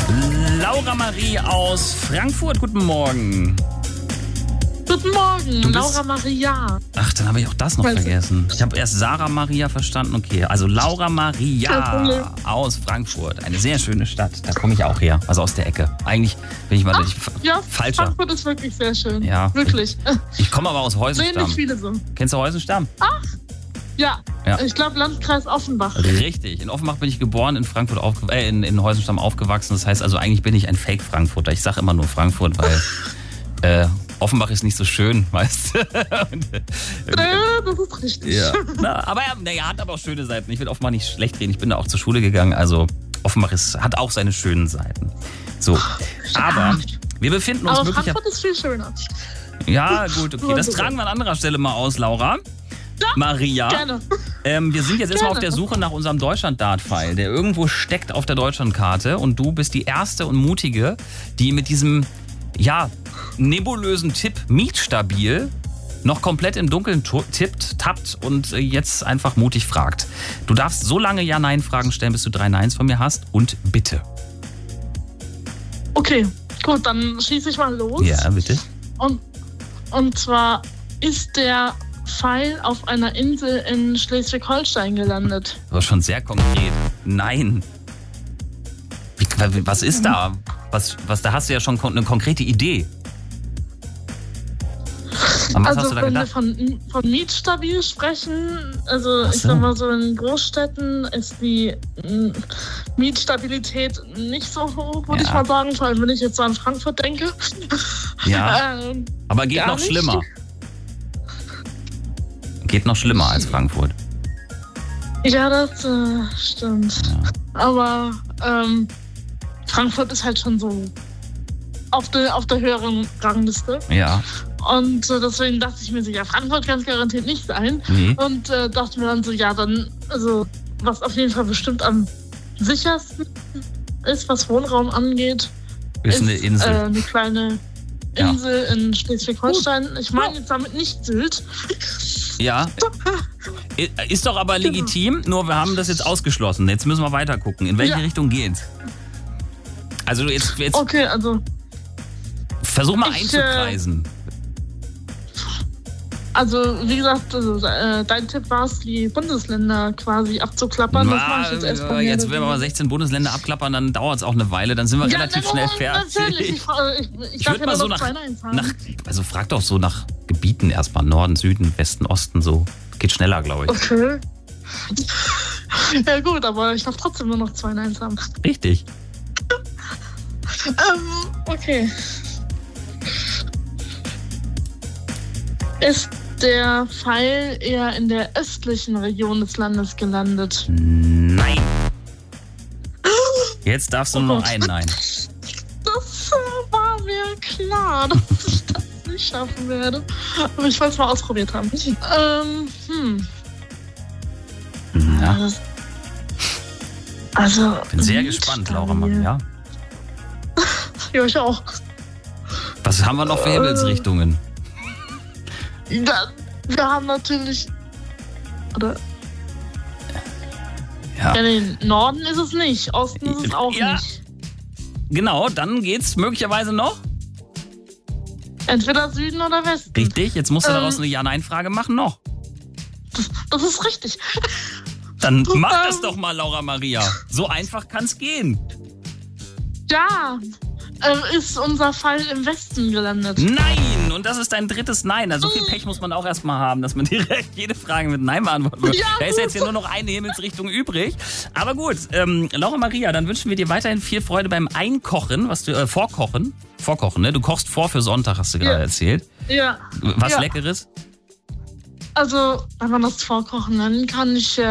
Laura Marie aus Frankfurt, guten Morgen. Guten Morgen, Laura Maria. Ach, dann habe ich auch das noch vergessen. Ich habe erst Sarah Maria verstanden. Okay, also Laura Maria aus Frankfurt. Eine sehr schöne Stadt. Da komme ich auch her, also aus der Ecke. Eigentlich bin ich mal falscher. Frankfurt ist wirklich sehr schön. Ja. Wirklich. Ich komme aber aus Heusenstamm. Sehen nicht viele so. Kennst du Heusenstamm? Ach, ja. Ich glaube Landkreis Offenbach. Richtig. In Offenbach bin ich geboren, in Frankfurt in Heusenstamm aufgewachsen. Das heißt also, eigentlich bin ich ein Fake-Frankfurter. Ich sage immer nur Frankfurt, weil Offenbach ist nicht so schön, weißt du? Das ist richtig. Ja. Aber er hat aber auch schöne Seiten. Ich will Offenbach nicht schlecht reden. Ich bin da auch zur Schule gegangen. Also Offenbach hat auch seine schönen Seiten. So. Aber wir befinden uns aber Frankfurt ist viel schöner. Ja, gut, okay. Das tragen wir an anderer Stelle mal aus, Laura. Ja, Maria. Gerne. Wir sind jetzt erstmal auf der Suche nach unserem Deutschland-Dart-Pfeil, der irgendwo steckt auf der Deutschlandkarte. Und du bist die erste und mutige, die mit diesem, nebulösen Tipp mietstabil noch komplett im Dunkeln tappt und jetzt einfach mutig fragt. Du darfst so lange Ja-Nein-Fragen stellen, bis du 3 Neins von mir hast. Und bitte. Okay, gut, dann schieße ich mal los. Ja, bitte. Und zwar ist der Pfeil auf einer Insel in Schleswig-Holstein gelandet. Das war schon sehr konkret. Nein. Was ist da? Da hast du ja schon eine konkrete Idee. Also wenn wir von mietstabil sprechen, ich sag mal so in Großstädten ist die Mietstabilität nicht so hoch, würde ich mal sagen, vor allem wenn ich jetzt so an Frankfurt denke. Ja, aber geht noch schlimmer. Geht noch schlimmer als Frankfurt. Ja, das stimmt. Ja. Aber Frankfurt ist halt schon so auf der höheren Rangliste. Ja. Und deswegen dachte ich mir so, Frankfurt kann es garantiert nicht sein. Nee. Und dachte mir dann so, was auf jeden Fall bestimmt am sichersten ist, was Wohnraum angeht, ist eine Insel. Eine kleine Insel in Schleswig-Holstein. Ich meine jetzt damit nicht Sylt. Ja. Ist doch aber legitim, nur wir haben das jetzt ausgeschlossen. Jetzt müssen wir weiter gucken. In welche Richtung geht's? Also jetzt. Okay, also. Versuch mal einzukreisen. Also, wie gesagt, dein Tipp war es, die Bundesländer quasi abzuklappern. Das mache ich jetzt erstmal. Jetzt, wenn wir mal 16 Bundesländer abklappern, dann dauert es auch eine Weile. Dann sind wir relativ schnell fertig. Natürlich. Ich würde mal so also frag doch so nach Gebieten erstmal. Norden, Süden, Westen, Osten, so. Geht schneller, glaube ich. Okay. Ja gut, aber ich darf trotzdem nur noch 2 Neins haben. Richtig. Okay. Ist der Pfeil eher in der östlichen Region des Landes gelandet? Nein. Jetzt darfst du nur noch ein Nein. Das war mir klar, dass ich das nicht schaffen werde. Aber ich wollte es mal ausprobiert haben. Ja. Also. Bin sehr gespannt, Laura Maria. Ja, ich auch. Was haben wir noch für Himmelsrichtungen? Wir haben natürlich. Oder? Ja. Den Norden ist es nicht, Osten ist es auch nicht. Genau, dann geht's möglicherweise noch. Entweder Süden oder Westen. Richtig, jetzt musst du daraus eine Ja-Nein-Frage machen noch. Das ist richtig. Dann mach das doch mal, Laura Maria. So einfach kann's gehen. Ja. Ist unser Fall im Westen gelandet? Nein! Und das ist dein drittes Nein. Also so viel Pech muss man auch erstmal haben, dass man direkt jede Frage mit Nein beantworten wird. Ja, da ist jetzt ja nur noch eine Himmelsrichtung übrig. Aber gut, Laura Maria, dann wünschen wir dir weiterhin viel Freude beim Einkochen, Vorkochen. Vorkochen, ne? Du kochst vor für Sonntag, hast du gerade erzählt. Ja. Was Leckeres? Also, wenn man das Vorkochen nennen kann, ich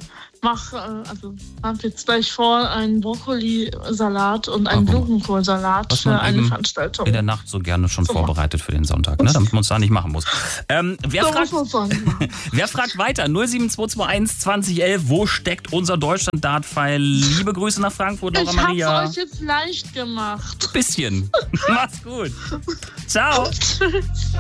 habe jetzt gleich vor, einen Brokkolisalat und einen Blumenkohlsalat für eine Veranstaltung. In der Nacht so gerne schon vorbereitet für den Sonntag, ne? Damit man es da nicht machen muss. Wer fragt weiter? 07221 2011, wo steckt unser Deutschland-Dart-Pfeil? Liebe Grüße nach Frankfurt, Laura Maria. Ich hab's euch jetzt leicht gemacht. Bisschen. Mach's gut. Ciao.